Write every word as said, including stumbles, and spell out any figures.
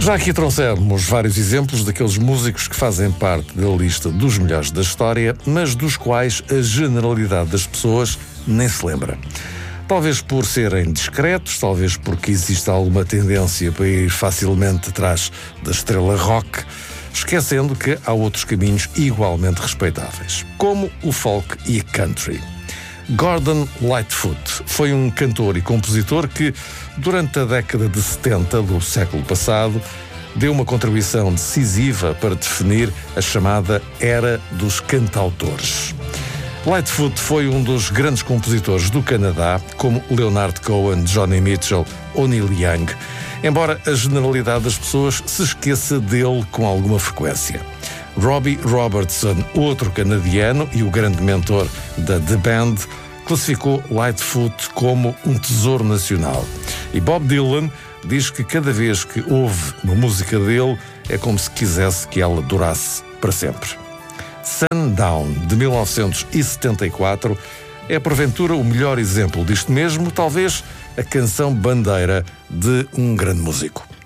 Já aqui trouxemos vários exemplos daqueles músicos que fazem parte da lista dos melhores da história, mas dos quais a generalidade das pessoas nem se lembra. Talvez por serem discretos, talvez porque existe alguma tendência para ir facilmente atrás da estrela rock, esquecendo que há outros caminhos igualmente respeitáveis, como o folk e a country. Gordon Lightfoot foi um cantor e compositor que, durante a década de setenta do século passado, deu uma contribuição decisiva para definir a chamada Era dos Cantautores. Lightfoot foi um dos grandes compositores do Canadá, como Leonard Cohen, Johnny Mitchell ou Neil Young, embora a generalidade das pessoas se esqueça dele com alguma frequência. Robbie Robertson, outro canadiano e o grande mentor da The Band, classificou Lightfoot como um tesouro nacional. E Bob Dylan diz que cada vez que ouve uma música dele é como se quisesse que ela durasse para sempre. Sundown, de mil novecentos e setenta e quatro, é porventura o melhor exemplo disto mesmo, talvez a canção bandeira de um grande músico.